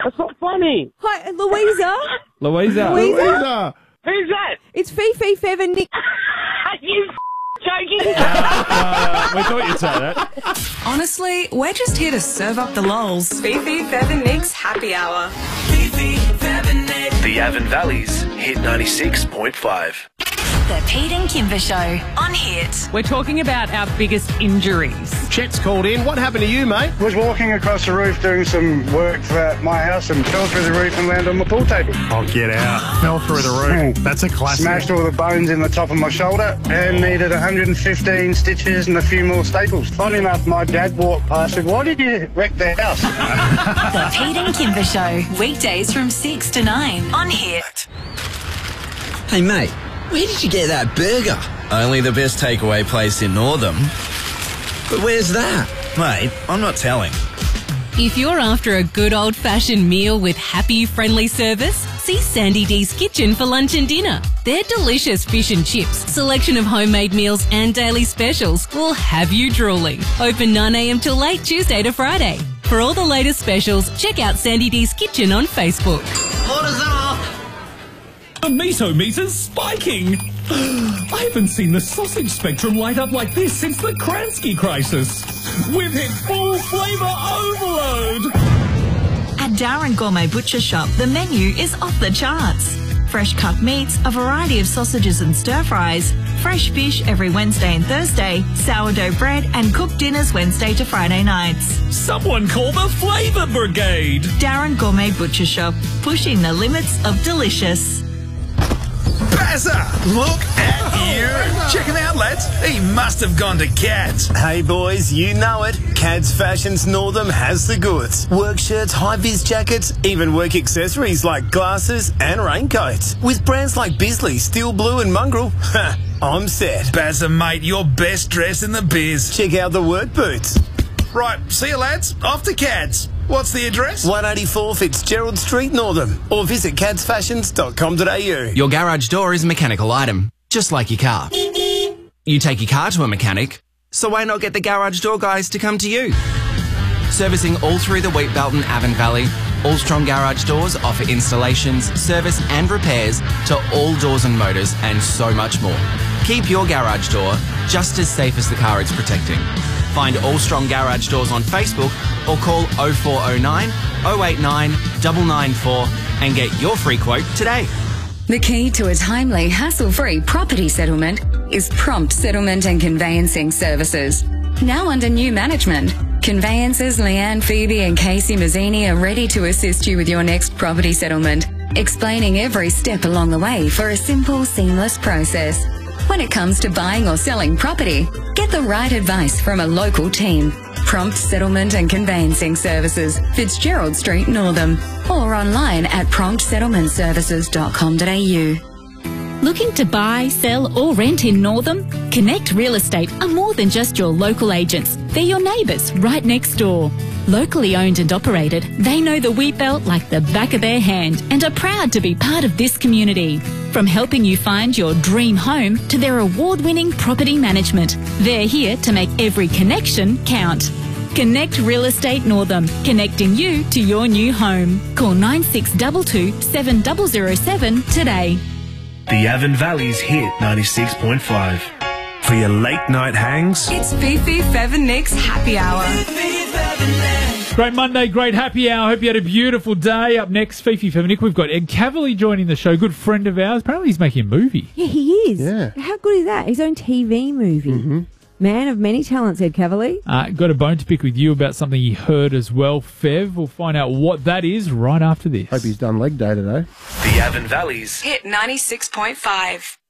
That's not funny. Hi, Louisa. Louisa. Louisa. Who's that? It's Fifi, Fev and Nick. You joking? We thought you'd say that. Honestly, we're just here to serve up the lols. Fifi, Fev and Nick's happy hour. The Avon Valley's Hit 96.5. The Pete and Kimber Show on Hit. We're talking about our biggest injuries. Chet's called in. What happened to you, mate? Was walking across the roof doing some work for my house and fell through the roof and landed on my pool table. Oh, get out. Fell through the roof. That's a classic. Smashed all the bones in the top of my shoulder and needed 115 stitches and a few more staples. Funny enough, my dad walked past and said, "Why did you wreck the house?" The Pete and Kimber Show. Weekdays from 6 to 9 on Hit. Hey, mate, where did you get that burger? Only the best takeaway place in Northam. But where's that? Mate, I'm not telling. If you're after a good old-fashioned meal with happy, friendly service, see Sandy D's Kitchen for lunch and dinner. Their delicious fish and chips, selection of homemade meals and daily specials will have you drooling. Open 9 a.m. till late Tuesday to Friday. For all the latest specials, check out Sandy D's Kitchen on Facebook. Orders up! The miso meter's spiking. I haven't seen the sausage spectrum light up like this since the Kransky crisis. We've hit full flavour overload. At Darren Gourmet Butcher Shop, the menu is off the charts. Fresh cut meats, a variety of sausages and stir fries, fresh fish every Wednesday and Thursday, sourdough bread and cooked dinners Wednesday to Friday nights. Someone call the Flavour Brigade. Darren Gourmet Butcher Shop, pushing the limits of delicious. Bazza! Look at you! Check him out, lads. He must have gone to Cads. Hey, boys, you know it. Cads Fashions Northam has the goods. Work shirts, high-vis jackets, even work accessories like glasses and raincoats. With brands like Bisley, Steel Blue and Mongrel, I'm set. Bazza, mate, your best dress in the biz. Check out the work boots. Right, see you, lads. Off to Cads. What's the address? 184 Fitzgerald Street, Northam. Or visit cadsfashions.com.au. Your garage door is a mechanical item, just like your car. You take your car to a mechanic, so why not get the garage door guys to come to you? Servicing all through the Wheatbelt and Avon Valley, Allstrom Garage Doors offer installations, service and repairs to all doors and motors and so much more. Keep your garage door just as safe as the car it's protecting. Find Allstrom Garage Doors on Facebook or call 0409 089 994 and get your free quote today. The key to a timely, hassle-free property settlement is Prompt Settlement and Conveyancing Services. Now under new management, Conveyancers Leanne, Phoebe and Casey Mazzini are ready to assist you with your next property settlement, explaining every step along the way for a simple, seamless process. When it comes to buying or selling property, get the right advice from a local team. Prompt Settlement and Conveyancing Services, Fitzgerald Street, Northam, or online at promptsettlementservices.com.au. Looking to buy, sell or rent in Northam? Connect Real Estate are more than just your local agents. They're your neighbours right next door. Locally owned and operated, they know the Wheatbelt like the back of their hand and are proud to be part of this community. From helping you find your dream home to their award-winning property management, they're here to make every connection count. Connect Real Estate Northam, connecting you to your new home. Call 9622 7007 today. The Avon Valley's Hit 96.5. For your late night hangs. It's Fifi, Fev and Nick's happy hour. Great Monday, great happy hour. Hope you had a beautiful day. Up next, Fifi, Fev and Nick. We've got Ed Cavalier joining the show. Good friend of ours. Apparently he's making a movie. Yeah, he is. Yeah. How good is that? His own TV movie. Mm-hmm. Man of many talents, Ed Cavalier. Got a bone to pick with you about something he heard as well, Fev. We'll find out what that is right after this. Hope he's done leg day today. The Avon Valley's Hit 96.5.